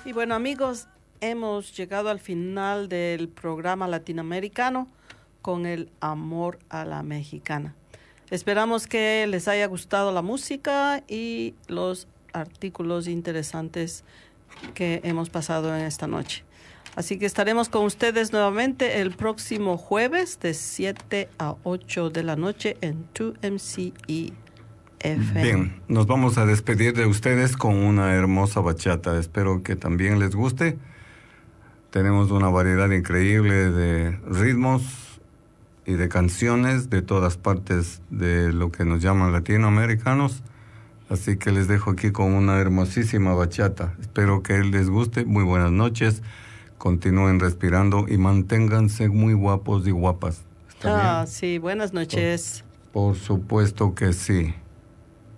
Y bueno, amigos, hemos llegado al final del programa latinoamericano con el amor a la mexicana. Esperamos que les haya gustado la música y los artículos interesantes que hemos pasado en esta noche. Así que estaremos con ustedes nuevamente el próximo jueves de 7 a 8 de la noche en 2MCE FM. Bien, nos vamos a despedir de ustedes con una hermosa bachata. Espero que también les guste. Tenemos una variedad increíble de ritmos y de canciones de todas partes de lo que nos llaman latinoamericanos. Así que les dejo aquí con una hermosísima bachata. Espero que les guste. Muy buenas noches. Continúen respirando y manténganse muy guapos y guapas. ¿Está bien? Sí, buenas noches. Por supuesto que sí.